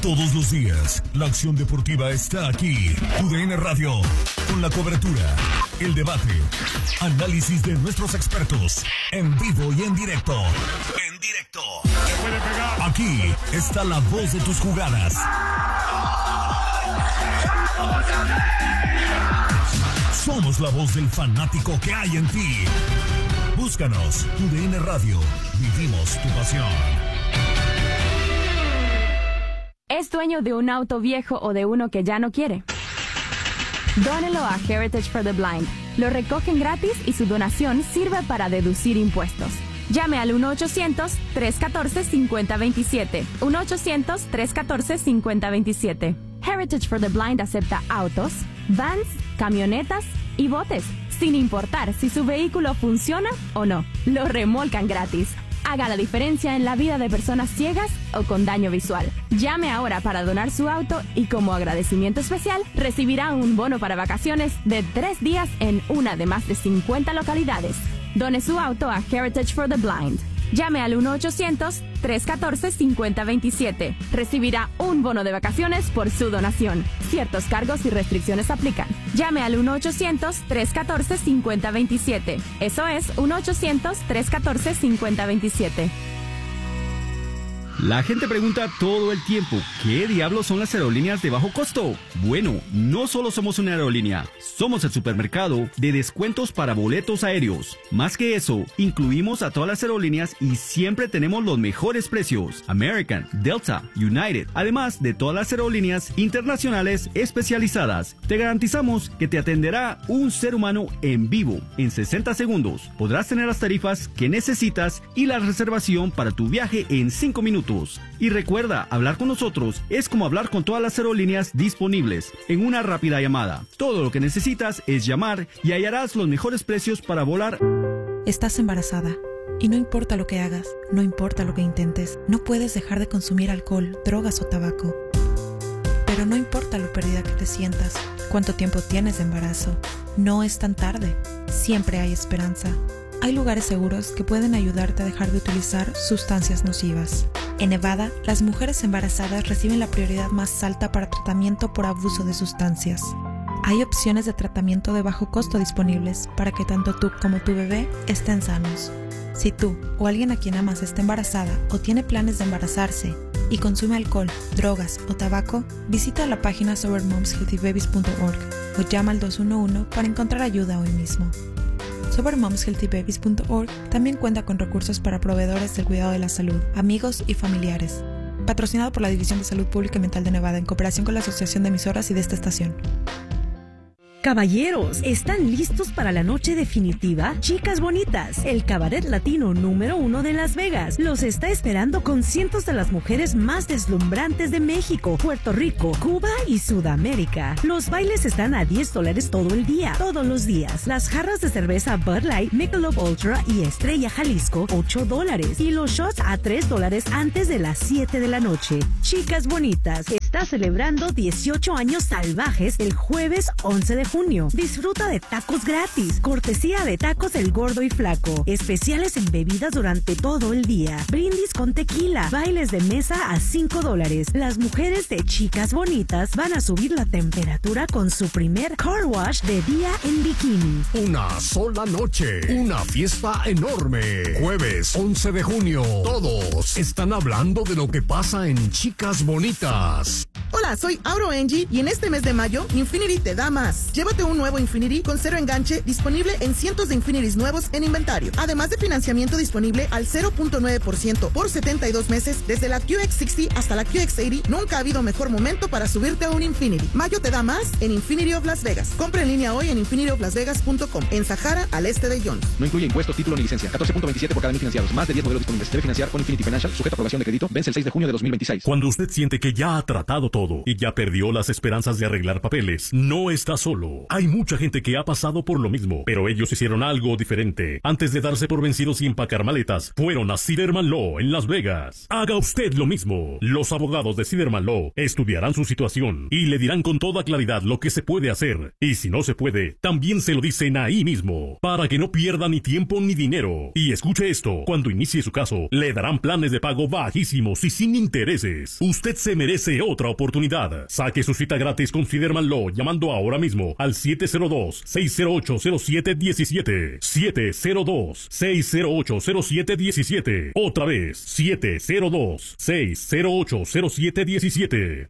Todos los días, la acción deportiva está aquí. TUDN Radio, con la cobertura, el debate, análisis de nuestros expertos, en vivo y en directo. En directo. Aquí está la voz de tus jugadas. Somos la voz del fanático que hay en ti. Búscanos, TUDN Radio. Vivimos tu pasión. ¿Es dueño de un auto viejo o de uno que ya no quiere? Dónelo a Heritage for the Blind. Lo recogen gratis y su donación sirve para deducir impuestos. Llame al 1-800-314-5027. 1-800-314-5027. Heritage for the Blind acepta autos, vans, camionetas y botes, sin importar si su vehículo funciona o no. Lo remolcan gratis. Haga la diferencia en la vida de personas ciegas o con daño visual. Llame ahora para donar su auto y como agradecimiento especial recibirá un bono para vacaciones de 3 días en una de más de 50 localidades. Done su auto a Heritage for the Blind. Llame al 1-800-314-5027. Recibirá un bono de vacaciones por su donación. Ciertos cargos y restricciones aplican. Llame al 1-800-314-5027. Eso es 1-800-314-5027. La gente pregunta todo el tiempo, ¿qué diablos son las aerolíneas de bajo costo? Bueno, no solo somos una aerolínea, somos el supermercado de descuentos para boletos aéreos. Más que eso, incluimos a todas las aerolíneas y siempre tenemos los mejores precios. American, Delta, United, además de todas las aerolíneas internacionales especializadas. Te garantizamos que te atenderá un ser humano en vivo. En 60 segundos podrás tener las tarifas que necesitas y la reservación para tu viaje en 5 minutos. Y recuerda, hablar con nosotros es como hablar con todas las aerolíneas disponibles en una rápida llamada. Todo lo que necesitas es llamar y hallarás los mejores precios para volar. Estás embarazada y no importa lo que hagas, no importa lo que intentes, no puedes dejar de consumir alcohol, drogas o tabaco. Pero no importa lo perdida que te sientas, cuánto tiempo tienes de embarazo, no es tan tarde, siempre hay esperanza. Hay lugares seguros que pueden ayudarte a dejar de utilizar sustancias nocivas. En Nevada, las mujeres embarazadas reciben la prioridad más alta para tratamiento por abuso de sustancias. Hay opciones de tratamiento de bajo costo disponibles para que tanto tú como tu bebé estén sanos. Si tú o alguien a quien amas está embarazada o tiene planes de embarazarse y consume alcohol, drogas o tabaco, visita la página sobermomshealthybabies.org o llama al 211 para encontrar ayuda hoy mismo. SoberMomsHealthyBabies.org también cuenta con recursos para proveedores del cuidado de la salud, amigos y familiares. Patrocinado por la División de Salud Pública y Mental de Nevada en cooperación con la Asociación de Emisoras y de esta estación. Caballeros, ¿están listos para la noche definitiva? Chicas Bonitas, el cabaret latino número 1 de Las Vegas, los está esperando con cientos de las mujeres más deslumbrantes de México, Puerto Rico, Cuba y Sudamérica. Los bailes están a $10 todo el día, todos los días. Las jarras de cerveza Bud Light, Michelob Ultra y Estrella Jalisco, $8. Y los shots a $3 antes de las 7 de la noche. Chicas Bonitas está celebrando 18 años salvajes el jueves 11 de junio. Disfruta de tacos gratis, cortesía de Tacos El Gordo y Flaco, especiales en bebidas durante todo el día, brindis con tequila, bailes de mesa a $5. Las mujeres de Chicas Bonitas van a subir la temperatura con su primer car wash de día en bikini. Una sola noche, una fiesta enorme. Jueves 11 de junio, todos están hablando de lo que pasa en Chicas Bonitas. Hola, soy Auro Angie y en este mes de mayo, Infinity te da más. Llévate un nuevo Infinity con 0 enganche disponible en cientos de Infinitis nuevos en inventario. Además de financiamiento disponible al 0.9% por 72 meses desde la QX60 hasta la QX80. Nunca ha habido mejor momento para subirte a un Infinity. Mayo te da más en Infinity of Las Vegas. Compra en línea hoy en infinityoflasvegas.com en Sahara, al este de Jones. No incluye impuesto, título ni licencia. 14.27 por cada año financiados. Más de 10 modelos disponibles. Debe financiar con Infinity Financial. Sujeto a aprobación de crédito. Vence el 6 de junio de 2026. Cuando usted siente que ya ha tratado intentado todo y ya perdió las esperanzas de arreglar papeles, no está solo. Hay mucha gente que ha pasado por lo mismo, pero ellos hicieron algo diferente. Antes de darse por vencidos y empacar maletas, fueron a Siderman Law en Las Vegas. Haga usted lo mismo. Los abogados de Siderman Law estudiarán su situación y le dirán con toda claridad lo que se puede hacer. Y si no se puede, también se lo dicen ahí mismo, para que no pierda ni tiempo ni dinero. Y escuche esto, cuando inicie su caso, le darán planes de pago bajísimos y sin intereses. Usted se merece otra oportunidad. Saque su cita gratis con Siderman Law llamando ahora mismo al 702-608-0717. 702-608-0717. Otra vez, 702-608-0717.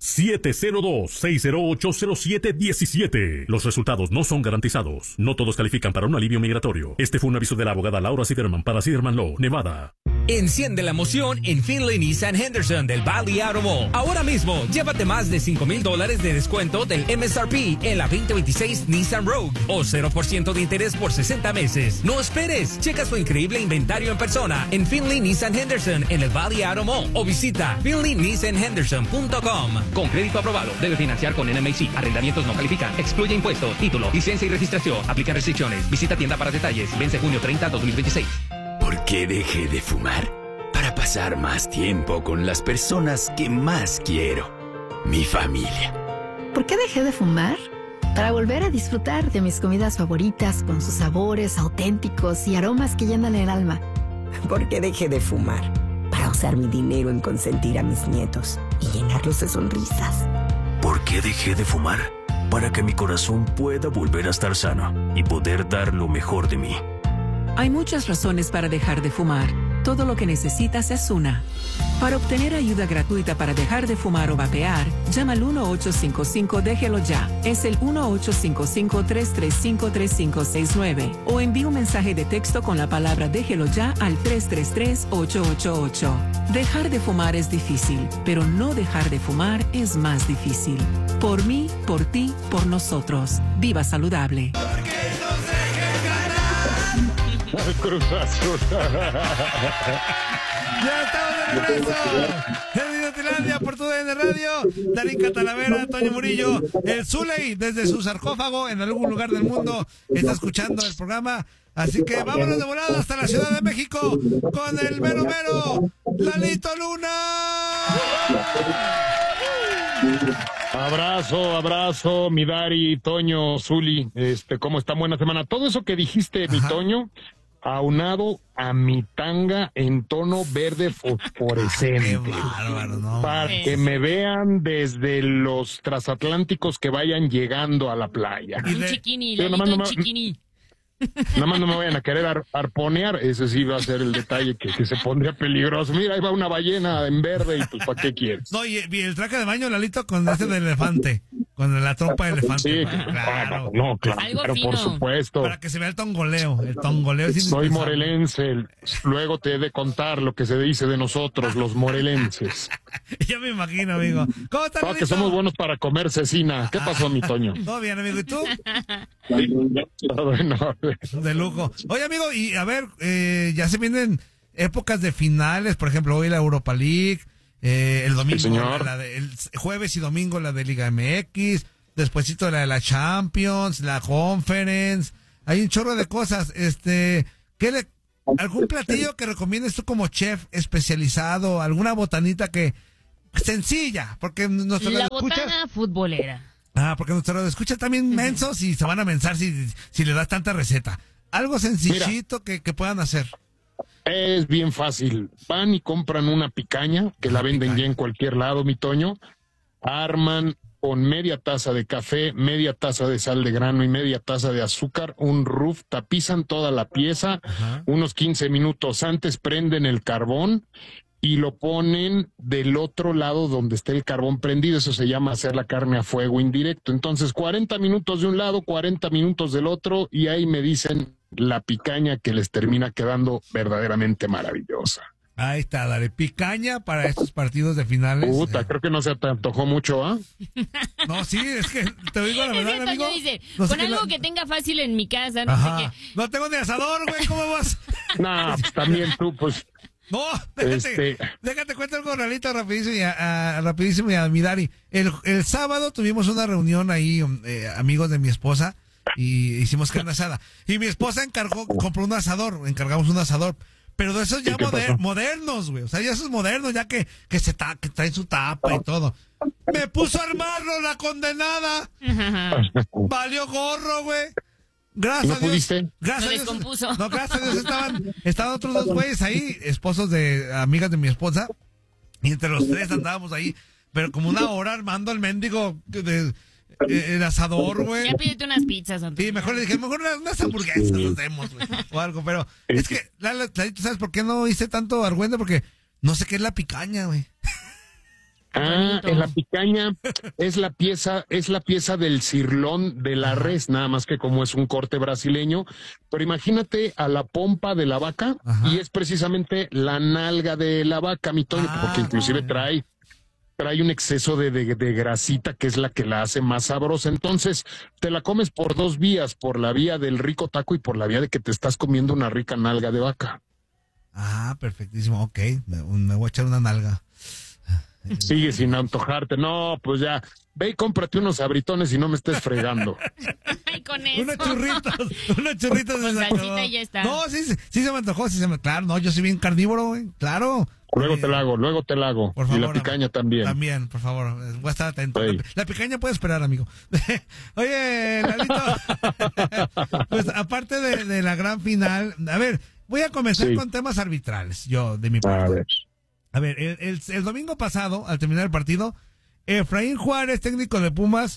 702-608-0717. Los resultados no son garantizados. No todos califican para un alivio migratorio. Este fue un aviso de la abogada Laura Siderman para Siderman Law, Nevada. Enciende la emoción en Finley Nissan Henderson del Valley Auto Mall. Ahora mismo, llévate más de $5,000 de descuento del MSRP en la 2026 Nissan Rogue o 0% de interés por 60 meses. No esperes. Checa su increíble inventario en persona en Finley Nissan Henderson en el Valley Auto Mall o visita finleynissanhenderson.com. Con crédito aprobado. Debe financiar con NMHC. Arrendamientos no califican. Excluye impuestos, título, licencia y registración. Aplican restricciones. Visita tienda para detalles. Vence junio 30, 2026. ¿Por qué dejé de fumar? Para pasar más tiempo con las personas que más quiero. Mi familia. ¿Por qué dejé de fumar? Para volver a disfrutar de mis comidas favoritas con sus sabores auténticos y aromas que llenan el alma. ¿Por qué dejé de fumar? Para usar mi dinero en consentir a mis nietos y llenarlos de sonrisas. ¿Por qué dejé de fumar? Para que mi corazón pueda volver a estar sano y poder dar lo mejor de mí. Hay muchas razones para dejar de fumar. Todo lo que necesitas es una. Para obtener ayuda gratuita para dejar de fumar o vapear, llama al 1-855-DÉJELO YA. Es el 1-855-335-3569. O envía un mensaje de texto con la palabra Déjelo Ya al 333-888. Dejar de fumar es difícil, pero no dejar de fumar es más difícil. Por mí, por ti, por nosotros. Viva saludable. Cruz Azul. Ya estamos de regreso en Videotilandia por tu DN Radio. Darín Catalavera, Toño Murillo, el Zuley desde su sarcófago en algún lugar del mundo está escuchando el programa. Así que vámonos de volada hasta la Ciudad de México con el mero mero Lalito Luna. Abrazo, mi Dari, Toño, Zuli, ¿cómo está? Buena semana. Todo eso que dijiste, mi Toño, aunado a mi tanga en tono verde fosforescente. Qué bárbaro, ¿no? Para que me vean desde los transatlánticos que vayan llegando a la playa. Un chiquini, Lalito chiquini. Nada más no me vayan a querer arponear, ese sí va a ser el detalle que se pondría peligroso. Mira, ahí va una ballena en verde y pues ¿para qué quieres? No, y el traje de baño, Lalito, con ese de elefante, con la trompa de elefante. Sí, claro. No, claro, por supuesto. Para que se vea el tongoleo es Soy morelense, luego te he de contar lo que se dice de nosotros, los morelenses. Ya me imagino, amigo. ¿Cómo estás, Lalito? Que somos buenos para comer cecina. ¿Qué pasó, mi Toño? Todo bien, amigo, ¿y tú? Bueno, de lujo. Oye, amigo, y a ver, ya se vienen épocas de finales, por ejemplo, hoy la Europa League, el domingo, el jueves y domingo la de Liga MX, despuesito la de la Champions, la Conference, hay un chorro de cosas. ¿Algún platillo que recomiendes tú como chef especializado, alguna botanita que sencilla, porque la botana futbolera. Porque nuestros escuchan también mensos y se van a mensar si le das tanta receta. Algo sencillito que puedan hacer. Es bien fácil. Van y compran una picaña, que la venden ya en cualquier lado, mi Toño. Arman con media taza de café, media taza de sal de grano y media taza de azúcar, un roof, tapizan toda la pieza. Unos 15 minutos antes prenden el carbón y lo ponen del otro lado donde esté el carbón prendido. Eso se llama hacer la carne a fuego indirecto. Entonces, 40 minutos de un lado, 40 minutos del otro, y ahí me dicen la picaña que les termina quedando verdaderamente maravillosa. Ahí está, dale, picaña para estos partidos de finales. Creo que no se te antojó mucho, ¿ah? No, sí, es que te digo la verdad, amigo. Dice, no con algo que tenga fácil en mi casa, no sé qué. No tengo ni asador, güey, ¿cómo vas? No, pues también tú, pues... No, déjate cuento algo rapidísimo y a mi Dari. El sábado tuvimos una reunión ahí, amigos de mi esposa, y hicimos carne asada. Y mi esposa compró un asador, encargamos un asador. Pero de esos ya modernos, güey. O sea, ya esos modernos, ya que traen su tapa y todo. Me puso a armarlo la condenada. Valió gorro, güey. Gracias a Dios. Gracias a Dios. No, gracias a Dios estaban otros dos güeyes ahí, esposos de amigas de mi esposa. Y entre los tres andábamos ahí. Pero como una hora armando el mendigo el asador, güey. Ya pídete unas pizzas. Sí, mejor le dije, unas hamburguesas nos demos, güey. O algo, pero es que, ¿tú sabes por qué no hice tanto argüende? Porque no sé qué es la picaña, güey. En la picaña es la pieza del cirlón de la res, nada más que como es un corte brasileño. Pero imagínate a la pompa de la vaca y es precisamente la nalga de la vaca, mi Toño, porque inclusive trae un exceso de grasita que es la que la hace más sabrosa. Entonces te la comes por dos vías, por la vía del rico taco y por la vía de que te estás comiendo una rica nalga de vaca. Perfectísimo, ok, me voy a echar una nalga. Sigue sin antojarte. No, pues ya, ve y cómprate unos abritones y no me estés fregando. Ay, con eso. Unos churritos con salsita y ya está. No, sí se me antojó, claro, no, yo soy bien carnívoro, güey, claro. Luego te la hago. Por favor, y la picaña también. También, por favor, voy a estar atento. Sí. La picaña puede esperar, amigo. Oye, Lalito, pues aparte de la gran final, a ver, voy a comenzar con temas arbitrales, yo, de mi parte. A ver, el domingo pasado, al terminar el partido, Efraín Juárez, técnico de Pumas,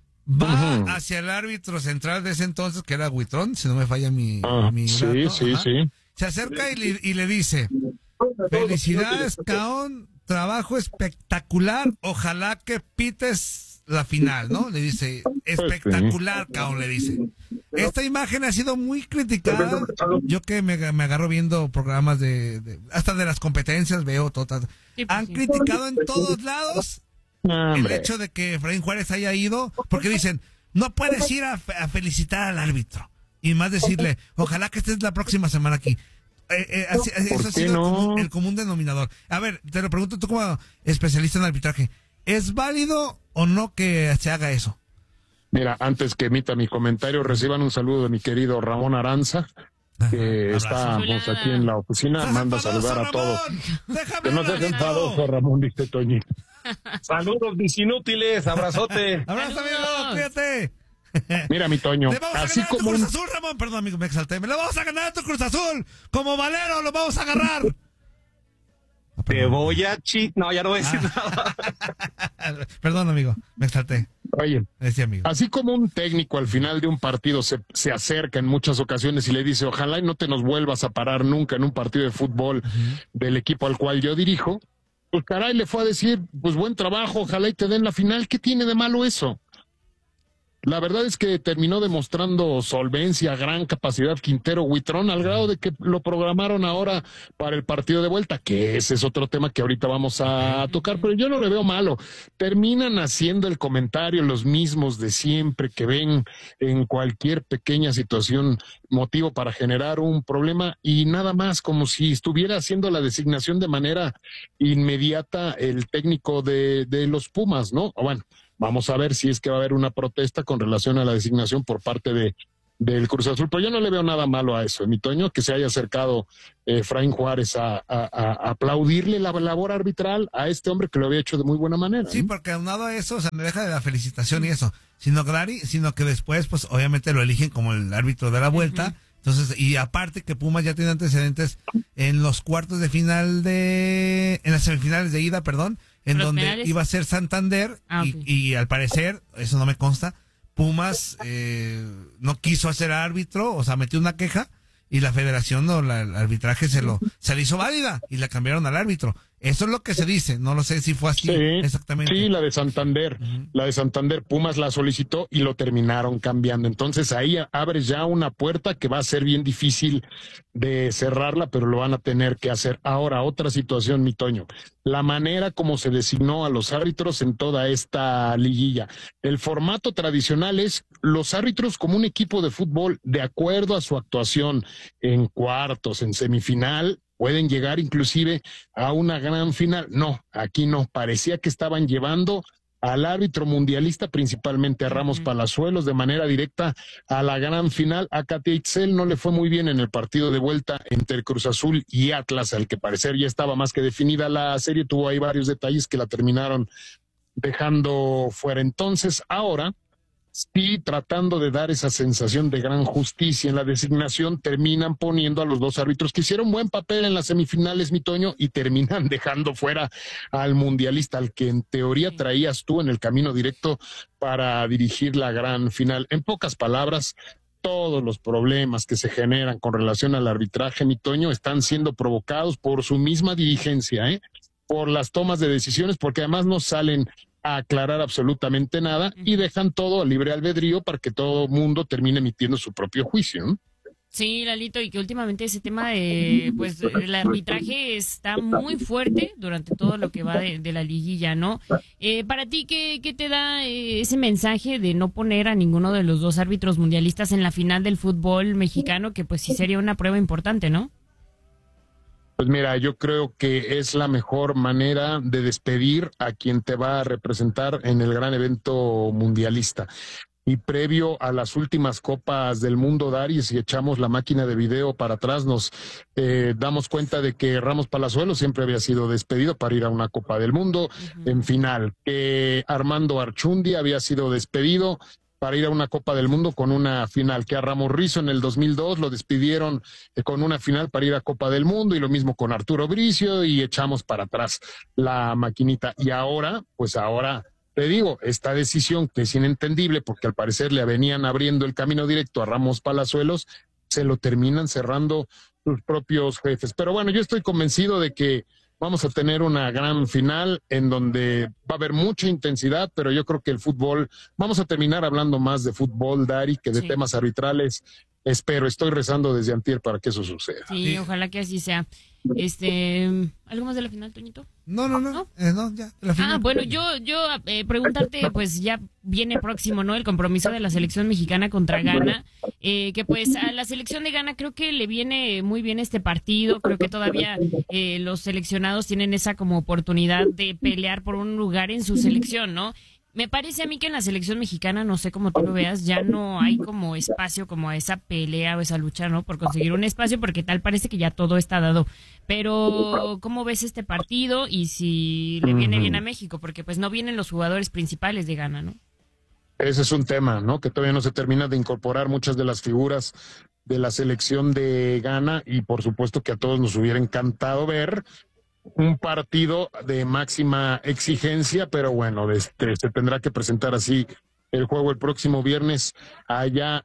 va hacia el árbitro central de ese entonces, que era Huitrón, si no me falla mi dato. Sí. Se acerca y le dice: felicidades, Caón, trabajo espectacular, ojalá que pites la final, ¿no? Le dice, espectacular, Caón, le dice. Esta imagen ha sido muy criticada. Yo que me agarro viendo programas hasta de las competencias, veo todas. Han criticado en todos lados el hecho de que Efraín Juárez haya ido, porque dicen, no puedes ir a felicitar al árbitro. Y más decirle, ojalá que estés la próxima semana aquí. Eso ha sido el común denominador. A ver, te lo pregunto tú como especialista en arbitraje. ¿Es válido o no que se haga eso? Mira, antes que emita mi comentario, reciban un saludo de mi querido Ramón Aranza, que estamos aquí en la oficina. Manda a saludar a todos. Que no seas enfadoso, Ramón, dice Toñito. Saludos, mis inútiles. Abrazote. Abrazo, amigo. Cuídate. Mira, mi Toño. Le vamos a ganar a tu Cruz Azul, Ramón. Perdón, amigo, me exalté. Le vamos a ganar a tu Cruz Azul. Como Valero, lo vamos a agarrar. Te voy a No, ya no voy a decir nada. Perdón, amigo, me exalté. Oye, amigo, así como un técnico al final de un partido se acerca en muchas ocasiones y le dice, ojalá y no te nos vuelvas a parar nunca en un partido de fútbol del equipo al cual yo dirijo, pues caray, le fue a decir, pues buen trabajo, ojalá y te den la final. ¿Qué tiene de malo eso? La verdad es que terminó demostrando solvencia, gran capacidad Quintero Huitrón, al grado de que lo programaron ahora para el partido de vuelta, que ese es otro tema que ahorita vamos a tocar, pero yo no le veo malo. Terminan haciendo el comentario los mismos de siempre, que ven en cualquier pequeña situación motivo para generar un problema y nada más, como si estuviera haciendo la designación de manera inmediata el técnico de los Pumas, ¿no? O bueno, vamos a ver si es que va a haber una protesta con relación a la designación por parte del Cruz Azul. Pero yo no le veo nada malo a eso, mi Toño, que se haya acercado Efraín Juárez a aplaudirle la labor arbitral a este hombre que lo había hecho de muy buena manera. Sí, porque aunado a eso, o sea, me deja de la felicitación y eso, sino que después, pues obviamente lo eligen como el árbitro de la vuelta. Entonces, y aparte que Pumas ya tiene antecedentes en los cuartos de final en las semifinales de ida, perdón, en donde penales iba a ser Santander y al parecer, eso no me consta, Pumas no quiso hacer árbitro, o sea, metió una queja y la federación o el arbitraje se le hizo válida y la cambiaron al árbitro. Eso es lo que se dice, no lo sé si fue así exactamente. Sí, la de Santander, Pumas la solicitó y lo terminaron cambiando. Entonces ahí abres ya una puerta que va a ser bien difícil de cerrarla, pero lo van a tener que hacer. Ahora, otra situación, mi Toño, la manera como se designó a los árbitros en toda esta liguilla. El formato tradicional es los árbitros como un equipo de fútbol, de acuerdo a su actuación en cuartos, en semifinal, pueden llegar inclusive a una gran final. No, aquí no, parecía que estaban llevando al árbitro mundialista, principalmente a Ramos Palazuelos, de manera directa a la gran final. A Katia Itzel no le fue muy bien en el partido de vuelta entre Cruz Azul y Atlas, al que parecer ya estaba más que definida la serie, tuvo ahí varios detalles que la terminaron dejando fuera. Entonces, ahora, sí, tratando de dar esa sensación de gran justicia en la designación, terminan poniendo a los dos árbitros que hicieron buen papel en las semifinales, mi Toño, y terminan dejando fuera al mundialista, al que en teoría traías tú en el camino directo para dirigir la gran final. En pocas palabras, todos los problemas que se generan con relación al arbitraje, mi Toño, están siendo provocados por su misma dirigencia, por las tomas de decisiones, porque además no salen a aclarar absolutamente nada y dejan todo a libre albedrío para que todo mundo termine emitiendo su propio juicio, ¿no? Sí, Lalito, y que últimamente ese tema de, pues, el arbitraje está muy fuerte durante todo lo que va de la liguilla, ¿no? Para ti, ¿qué te da ese mensaje de no poner a ninguno de los dos árbitros mundialistas en la final del fútbol mexicano, que pues sí sería una prueba importante, ¿no? Pues mira, yo creo que es la mejor manera de despedir a quien te va a representar en el gran evento mundialista. Y previo a las últimas Copas del Mundo, Dari, si echamos la máquina de video para atrás, nos damos cuenta de que Ramos Palazuelos siempre había sido despedido para ir a una Copa del Mundo en final, que Armando Archundi había sido despedido para ir a una Copa del Mundo con una final, que a Ramos Rizzo en el 2002 lo despidieron con una final para ir a Copa del Mundo, y lo mismo con Arturo Bricio, y echamos para atrás la maquinita. Y ahora, pues ahora te digo, esta decisión que es inentendible, porque al parecer le venían abriendo el camino directo a Ramos Palazuelos, se lo terminan cerrando sus propios jefes. Pero bueno, yo estoy convencido de que vamos a tener una gran final en donde va a haber mucha intensidad, pero yo creo que el fútbol, vamos a terminar hablando más de fútbol, Dari, que de temas arbitrales. Estoy rezando desde antier para que eso suceda. Sí, ojalá que así sea. ¿Algo más de la final, Toñito? No, ya, la final. Bueno, yo preguntarte, pues ya viene próximo, ¿no? El compromiso de la selección mexicana contra Ghana, que pues a la selección de Ghana creo que le viene muy bien este partido, creo que todavía los seleccionados tienen esa como oportunidad de pelear por un lugar en su selección, ¿no? Me parece a mí que en la selección mexicana, no sé cómo tú lo veas, ya no hay como espacio como a esa pelea o esa lucha, ¿no? Por conseguir un espacio, porque tal parece que ya todo está dado. Pero, ¿cómo ves este partido? Y si le viene bien a México, porque pues no vienen los jugadores principales de Ghana, ¿no? Ese es un tema, ¿no? Que todavía no se termina de incorporar muchas de las figuras de la selección de Ghana, y por supuesto que a todos nos hubiera encantado ver un partido de máxima exigencia, pero bueno, se tendrá que presentar así el juego el próximo viernes allá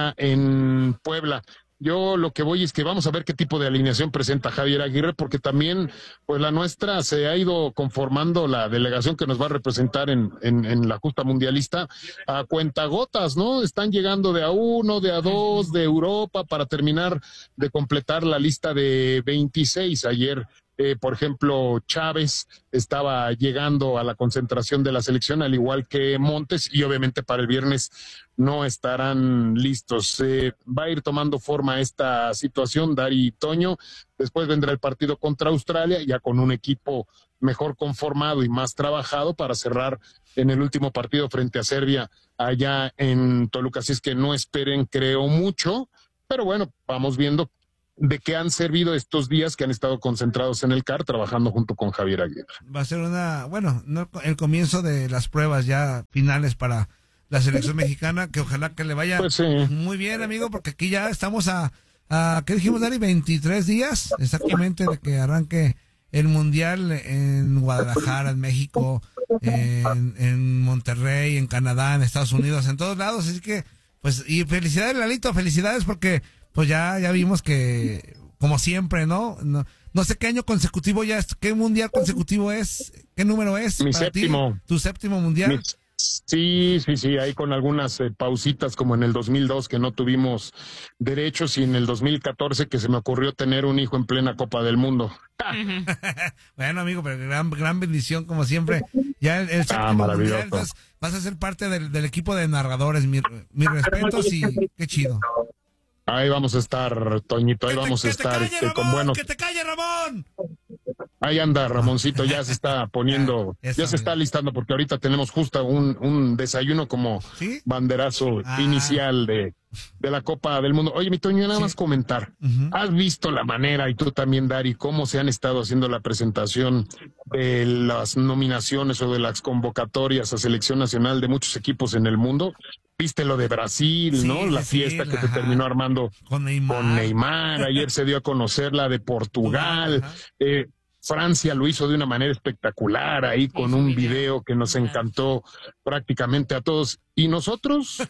en Puebla. Yo lo que voy es que vamos a ver qué tipo de alineación presenta Javier Aguirre, porque también pues la nuestra se ha ido conformando, la delegación que nos va a representar en la justa mundialista, a cuentagotas, ¿no? Están llegando de a uno, de a dos, de Europa, para terminar de completar la lista de 26. Ayer por ejemplo, Chávez estaba llegando a la concentración de la selección, al igual que Montes, y obviamente para el viernes no estarán listos. Va a ir tomando forma esta situación, Dari y Toño. Después vendrá el partido contra Australia, ya con un equipo mejor conformado y más trabajado para cerrar en el último partido frente a Serbia allá en Toluca. Así es que no esperen, creo, mucho, pero bueno, vamos viendo de qué han servido estos días que han estado concentrados en el CAR trabajando junto con Javier Aguirre. Va a ser el comienzo de las pruebas ya finales para la selección mexicana, que ojalá que le vaya muy bien, amigo, porque aquí ya estamos a ¿qué dijimos, Dari? 23 días exactamente de que arranque el Mundial en Guadalajara, en México, en Monterrey, en Canadá, en Estados Unidos, en todos lados. Así que, pues, y felicidades, Lalito, felicidades, porque pues ya vimos que, como siempre, ¿no? No sé qué año consecutivo ya es, qué mundial consecutivo es, qué número es. Mi séptimo. ¿Tu séptimo mundial? Sí, ahí con algunas pausitas como en el 2002 que no tuvimos derechos, y en el 2014 que se me ocurrió tener un hijo en plena Copa del Mundo. Bueno, amigo, pero gran bendición como siempre. Ya el séptimo mundial, entonces vas a ser parte del equipo de narradores. Mis respetos y qué chido. Ahí vamos a estar, Toñito, ahí vamos a estar con buenos... ¡Que te calle, Ramón! Ahí anda, Ramoncito, ya se está poniendo, ya se está listando, porque ahorita tenemos justo un desayuno como banderazo inicial de la Copa del Mundo. Oye, mi Toño, nada más comentar. ¿Has visto la manera, y tú también, Dari, cómo se han estado haciendo la presentación de las nominaciones o de las convocatorias a selección nacional de muchos equipos en el mundo? Viste lo de Brasil, ¿no? La fiesta que se terminó armando con Neymar. Ayer se dio a conocer la de Portugal. Francia lo hizo de una manera espectacular ahí con un video que nos encantó prácticamente a todos. ¿Y nosotros?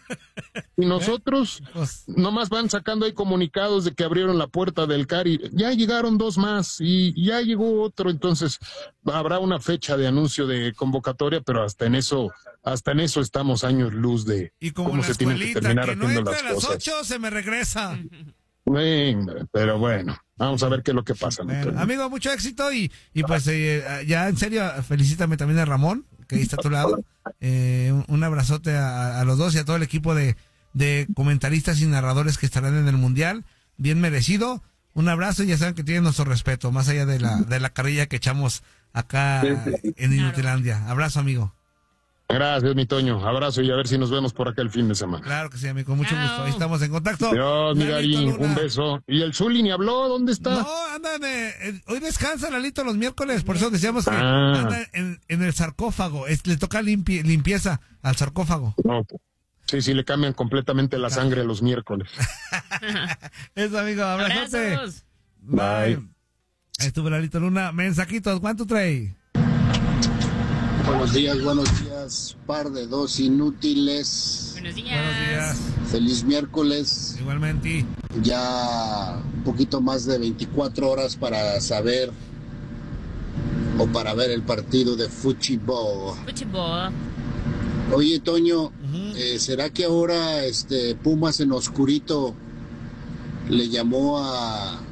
Nomás van sacando ahí comunicados de que abrieron la puerta del Cari. Ya llegaron 2 más y ya llegó otro. Entonces habrá una fecha de anuncio de convocatoria, pero hasta en eso estamos años luz de cómo se tienen que terminar haciendo las cosas. A las 8 se me regresa. Pero bueno, vamos a ver qué es lo que pasa. Bueno, amigo, mucho éxito y pues ya en serio, felicítame también a Ramón, que ahí está a tu lado. Un abrazote a los dos y a todo el equipo de comentaristas y narradores que estarán en el Mundial. Bien merecido. Un abrazo y ya saben que tienen nuestro respeto, más allá de la carrilla que echamos acá en Inutilandia. Abrazo, amigo. Gracias, mi Toño. Abrazo y a ver si nos vemos por acá el fin de semana. Claro que sí, amigo, con mucho gusto. Ahí estamos en contacto. Dios, mi Darín, un beso. ¿Y el Zuli ni habló? ¿Dónde está? No, andan, hoy descansa Lalito los miércoles, por eso decíamos que anda en el sarcófago. Le toca limpieza al sarcófago. No, sí, le cambian completamente la sangre los miércoles. Eso, amigo, abrazote. Bye. Ahí estuvo Lalito Luna. Mensajitos, ¿cuánto trae? Buenos días, par de dos inútiles. Buenos días. Feliz miércoles. Igualmente. Ya un poquito más de 24 horas para saber o para ver el partido de fútbol. Oye, Toño, ¿será que ahora Pumas en oscurito le llamó a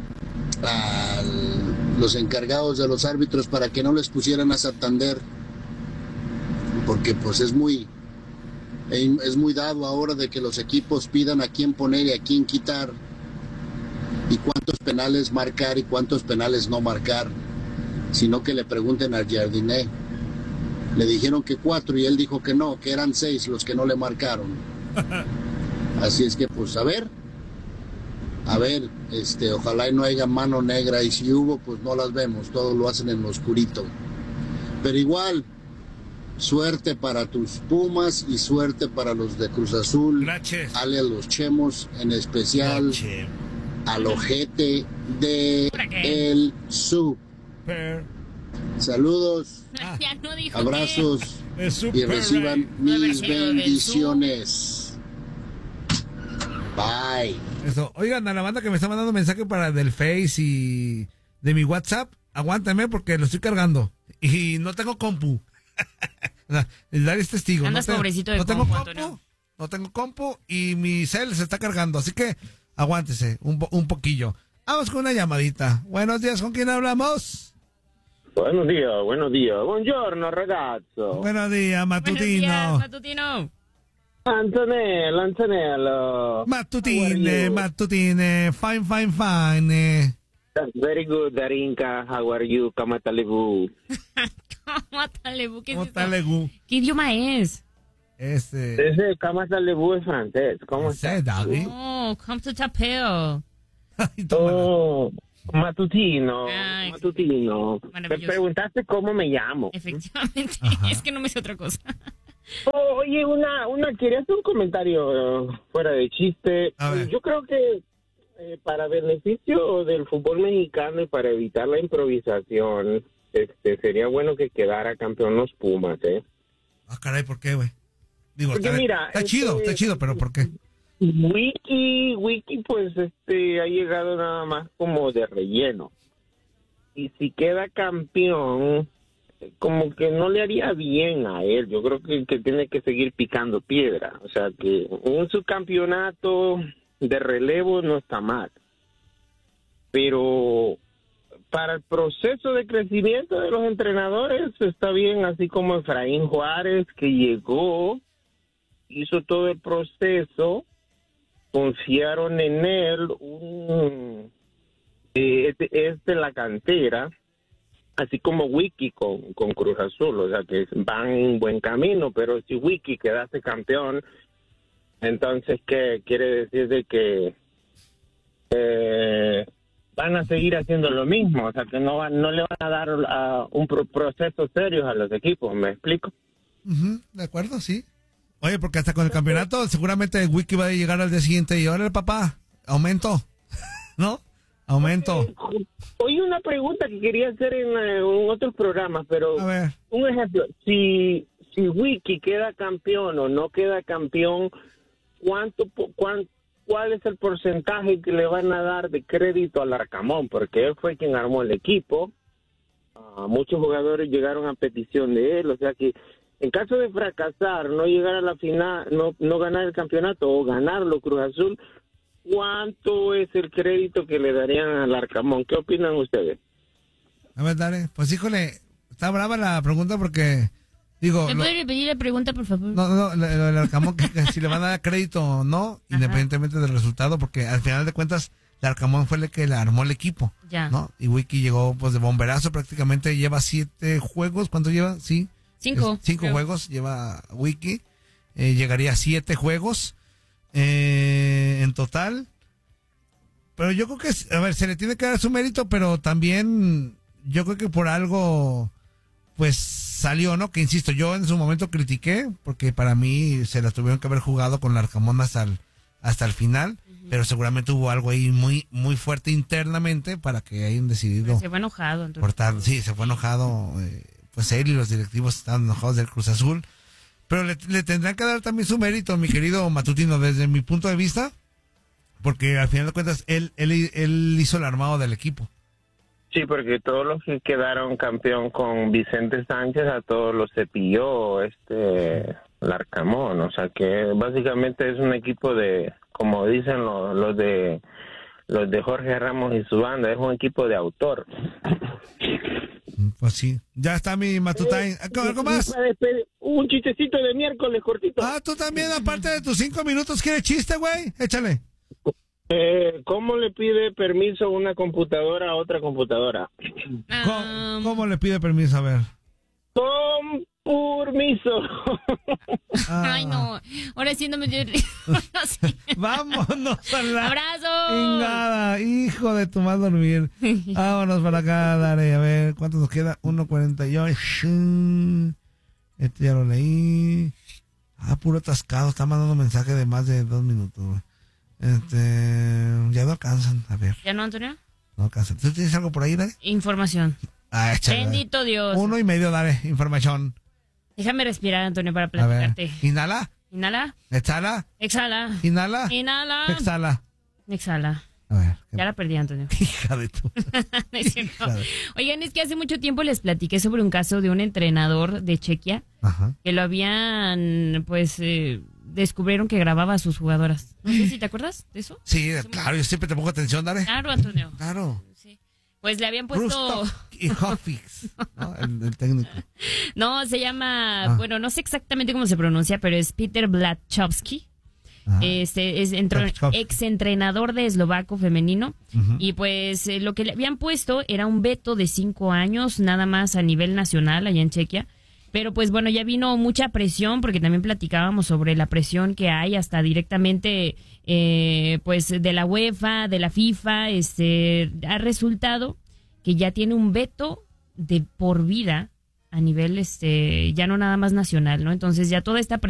los encargados de los árbitros para que no les pusieran a Santander? Porque pues es muy dado ahora de que los equipos pidan a quién poner y a quién quitar y cuántos penales marcar y cuántos penales no marcar, sino que le pregunten al Jardiné. Le dijeron que 4 y él dijo que no, que eran 6 los que no le marcaron. Así es que pues a ver, ojalá y no haya mano negra, y si hubo pues no las vemos, todo lo hacen en lo oscurito. Pero igual, suerte para tus Pumas y suerte para los de Cruz Azul. Gracias. Dale a los chemos, en especial al ojete de el Super. Saludos, abrazos y reciban mis bendiciones. Bye. Eso. Oigan, a la banda que me está mandando mensaje para del Face y de mi WhatsApp, aguántame porque lo estoy cargando y no tengo compu. El Dari es testigo. Andas pobrecito de compu, no tengo compu y mi cel se está cargando, así que aguántese un poquillo. Vamos con una llamadita. Buenos días, ¿con quién hablamos? Buenos días. Buongiorno, ragazzo. Buenos días, Matutino. Antonello. Mattutine. Fine. Very good, Darinka. How are you? ¿Cómo te levu? ¿Qué idioma es? Ese ¿cómo te levu es francés? ¿Cómo está? David? Oh, ¿cómo te tapeo? Oh, Matutino. Me preguntaste cómo me llamo. Efectivamente. Es que no me sé otra cosa. Oye, quería hacer un comentario fuera de chiste. Yo creo que para beneficio del fútbol mexicano y para evitar la improvisación, sería bueno que quedara campeón los Pumas, Ah, caray, ¿por qué, güey? Digo, porque mira, está chido, pero ¿por qué? Wiki, pues, ha llegado nada más como de relleno. Y si queda campeón, como que no le haría bien a él. Yo creo que tiene que seguir picando piedra. O sea, que un subcampeonato de relevo no está mal. Pero para el proceso de crecimiento de los entrenadores está bien, así como Efraín Juárez, que llegó, hizo todo el proceso confiaron en él, es de la cantera, así como Wiki con Cruz Azul, o sea que van en buen camino, pero si Wiki quedase campeón, entonces ¿qué quiere decir? De que van a seguir haciendo lo mismo, o sea que no le van a dar un proceso serio a los equipos, ¿me explico? De acuerdo, sí. Oye, porque hasta con el campeonato seguramente Wiki va a llegar al día siguiente y ahora el papá, aumento, ¿no? Aumento. Oye, una pregunta que quería hacer en otros programas, pero a ver. Un ejemplo, si Wiki queda campeón o no queda campeón, ¿cuál es el porcentaje que le van a dar de crédito al Arcamón? Porque él fue quien armó el equipo, muchos jugadores llegaron a petición de él, o sea que en caso de fracasar, no llegar a la final, no ganar el campeonato o ganarlo Cruz Azul, ¿cuánto es el crédito que le darían al Arcamón? ¿Qué opinan ustedes? A ver, dale. Pues híjole, está brava la pregunta porque, digo... ¿Me puede repetir la pregunta, por favor? No, el Arcamón, que si le van a dar crédito o no, independientemente del resultado, porque al final de cuentas, el Arcamón fue el que le armó el equipo, ya, ¿no? Y Wiki llegó pues de bomberazo, prácticamente lleva 7 juegos, ¿cuánto lleva? Sí. 5. 5 juegos lleva Wiki, llegaría a 7 juegos en total, pero yo creo que, a ver, se le tiene que dar su mérito, pero también yo creo que por algo, pues salió, ¿no? Que insisto, yo en su momento critiqué, porque para mí se la tuvieron que haber jugado con el Arcamón hasta el final, pero seguramente hubo algo ahí muy, muy fuerte internamente para que hayan decidido. Pero se fue enojado, entonces. Cortar, sí, se fue enojado, pues él y los directivos estaban enojados del Cruz Azul, pero le tendrán que dar también su mérito, mi querido Matutino, desde mi punto de vista, porque al final de cuentas él hizo el armado del equipo. Sí, porque todos los que quedaron campeón con Vicente Sánchez, a todos los cepilló Larcamón, o sea que básicamente es un equipo de, como dicen los de Jorge Ramos y su banda, es un equipo de autor. Pues sí, ya está mi Matutain. ¿Algo más? Un chistecito de miércoles cortito. Tú también, aparte de tus 5 minutos, ¿quieres chiste, güey? Échale. ¿Cómo le pide permiso una computadora a otra computadora? ¿Cómo le pide permiso? A ver. Con permiso. Ay, no. Ahora sí no me dio risa. Vámonos a la... ¡Abrazo! Chingada, hijo de tu mal dormir. Vámonos para acá, dale. A ver, ¿cuánto nos queda? 1:48. Este ya lo leí. Puro atascado. Está mandando mensaje de más de 2 minutos, güey. Ya no alcanzan, a ver. ¿Ya no, Antonio? No alcanzan. ¿Tú tienes algo por ahí, dale? Información. Échale. Bendito Dios. 1:30, dale, información. Déjame respirar, Antonio, para platicarte. Inhala. Inhala. Exhala. Exhala. Inhala. Inhala. Exhala. Exhala. A ver. Ya la perdí, Antonio. Hija de tu... No es cierto. Oigan, es que hace mucho tiempo les platiqué sobre un caso de un entrenador de Chequia que lo habían, pues, descubrieron que grababa a sus jugadoras. No sé si te acuerdas de eso. Sí, claro, yo siempre te pongo atención, dale. Claro, Antonio. Claro. Sí. Pues le habían puesto... y Hofix, ¿no? El técnico. No, se llama, bueno, no sé exactamente cómo se pronuncia, pero es Peter Blachowski. Es ex entrenador de eslovaco femenino. Y pues lo que le habían puesto era un veto de 5 años nada más a nivel nacional allá en Chequia. Pero pues bueno, ya vino mucha presión, porque también platicábamos sobre la presión que hay hasta directamente pues de la UEFA, de la FIFA. Ha resultado que ya tiene un veto de por vida a nivel ya no nada más nacional, ¿no? Entonces ya toda esta presión